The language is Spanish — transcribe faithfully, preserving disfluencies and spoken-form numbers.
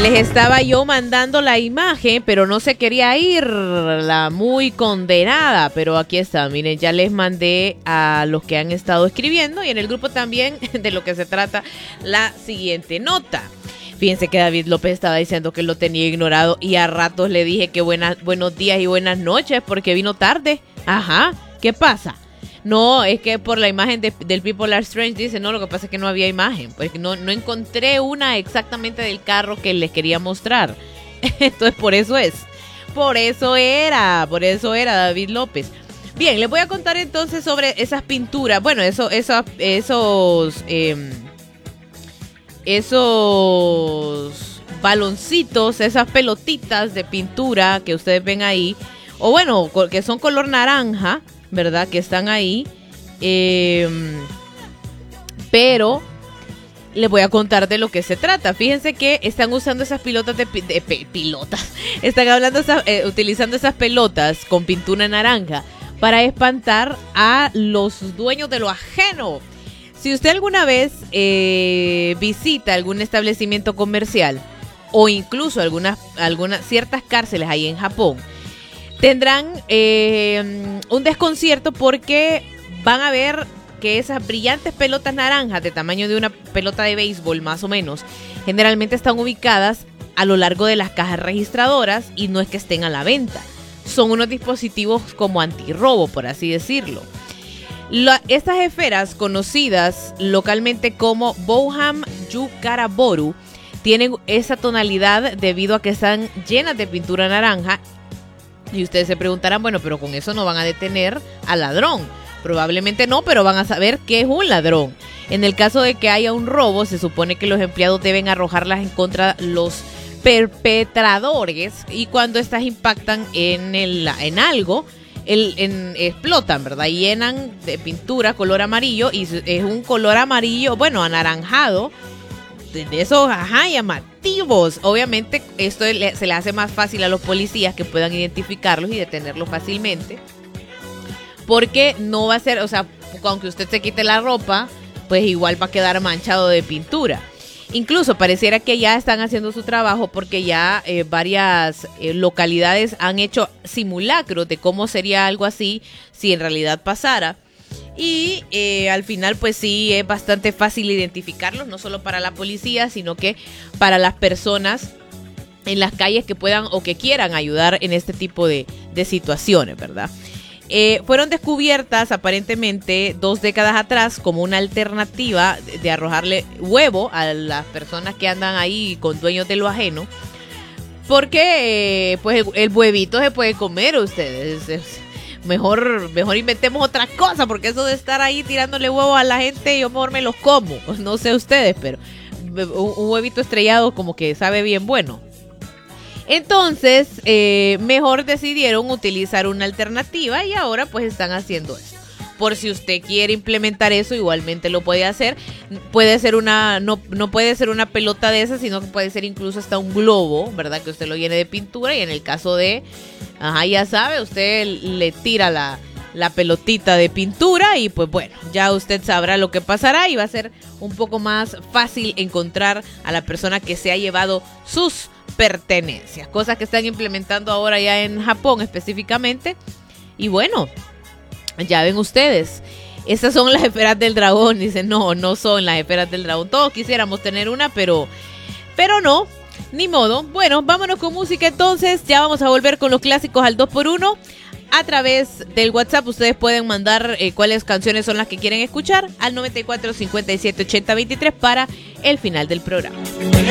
Les estaba yo mandando la imagen, pero no se quería ir, la muy condenada, pero aquí está, miren, ya les mandé a los que han estado escribiendo y en el grupo también de lo que se trata la siguiente nota. Fíjense que David López estaba diciendo que lo tenía ignorado y a ratos le dije que buenas, buenos días y buenas noches porque vino tarde. Ajá, ¿qué pasa? No, es que por la imagen de, del People Are Strange dice, no, lo que pasa es que no había imagen, pues no, no encontré una exactamente del carro que les quería mostrar. Entonces por eso es, por eso era, por eso era David López. Bien, les voy a contar entonces sobre esas pinturas, bueno, eso, eso, esos, eh, esos baloncitos, esas pelotitas de pintura que ustedes ven ahí, o bueno, que son color naranja, ¿verdad? Que están ahí. Eh, pero les voy a contar de lo que se trata. Fíjense que están usando esas pilotas de, de, de pilotas. Están hablando esas, eh, utilizando esas pelotas con pintura naranja para espantar a los dueños de lo ajeno. Si usted alguna vez eh, visita algún establecimiento comercial o incluso algunas, algunas ciertas cárceles ahí en Japón, tendrán eh, un desconcierto porque van a ver que esas brillantes pelotas naranjas de tamaño de una pelota de béisbol más o menos, generalmente están ubicadas a lo largo de las cajas registradoras y no es que estén a la venta. Son unos dispositivos como antirrobo, por así decirlo. La, estas esferas, conocidas localmente como Boham Yukaraboru, tienen esa tonalidad debido a que están llenas de pintura naranja. Y ustedes se preguntarán, bueno, pero con eso no van a detener al ladrón. Probablemente no, pero van a saber qué es un ladrón. En el caso de que haya un robo, se supone que los empleados deben arrojarlas en contra de los perpetradores y cuando estas impactan en, el, en algo, el, en, explotan, ¿verdad? Y llenan de pintura color amarillo y es un color amarillo, bueno, anaranjado, de esos, ajá, llamativos. Obviamente esto le, se le hace más fácil a los policías que puedan identificarlos y detenerlos fácilmente, porque no va a ser, o sea, aunque usted se quite la ropa, pues igual va a quedar manchado de pintura. Incluso pareciera que ya están haciendo su trabajo porque ya eh, varias eh, localidades han hecho simulacros de cómo sería algo así si en realidad pasara. Y eh, al final pues sí es bastante fácil identificarlos, no solo para la policía, sino que para las personas en las calles que puedan o que quieran ayudar en este tipo de, de situaciones, ¿verdad? Eh, fueron descubiertas aparentemente dos décadas atrás como una alternativa de, de arrojarle huevo a las personas que andan ahí con dueños de lo ajeno, porque eh, pues el, el huevito se puede comer ustedes. Es, Mejor, mejor inventemos otra cosa, porque eso de estar ahí tirándole huevos a la gente, yo mejor me los como. No sé ustedes, pero un, un huevito estrellado como que sabe bien bueno. Entonces, eh, mejor decidieron utilizar una alternativa y ahora pues están haciendo eso. Por si usted quiere implementar eso, igualmente lo puede hacer. Puede ser una, no, no puede ser una pelota de esas, sino que puede ser incluso hasta un globo, ¿verdad? Que usted lo llene de pintura y en el caso de, ajá, ya sabe, usted le tira la, la pelotita de pintura y pues bueno, ya usted sabrá lo que pasará y va a ser un poco más fácil encontrar a la persona que se ha llevado sus pertenencias. Cosas que están implementando ahora ya en Japón específicamente. Y bueno, ya ven ustedes, esas son las esferas del dragón. Dicen, no, no son las esferas del dragón. Todos quisiéramos tener una, pero, pero no, ni modo. Bueno, vámonos con música entonces. Ya vamos a volver con los clásicos al dos por uno. A través del WhatsApp ustedes pueden mandar eh, cuáles canciones son las que quieren escuchar al noventa y cuatro cincuenta y siete ochenta veintitrés para el final del programa.